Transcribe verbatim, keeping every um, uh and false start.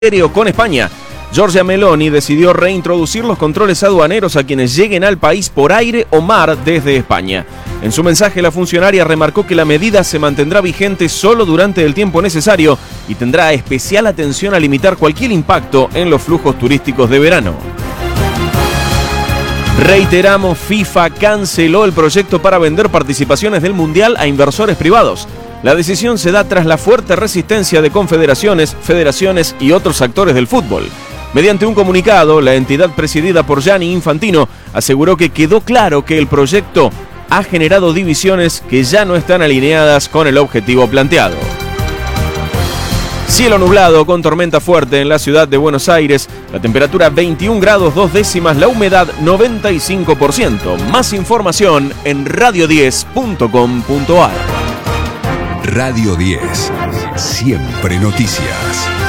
aéreo con España. Giorgia Meloni decidió reintroducir los controles aduaneros a quienes lleguen al país por aire o mar desde España. En su mensaje, la funcionaria remarcó que la medida se mantendrá vigente solo durante el tiempo necesario y tendrá especial atención a limitar cualquier impacto en los flujos turísticos de verano. Reiteramos, FIFA canceló el proyecto para vender participaciones del Mundial a inversores privados. La decisión se da tras la fuerte resistencia de confederaciones, federaciones y otros actores del fútbol. Mediante un comunicado, la entidad presidida por Gianni Infantino aseguró que quedó claro que el proyecto ha generado divisiones que ya no están alineadas con el objetivo planteado. Cielo nublado con tormenta fuerte en la ciudad de Buenos Aires, la temperatura veintiún grados dos décimas, la humedad noventa y cinco por ciento. Más información en radio diez punto com punto ar. Radio diez, siempre noticias.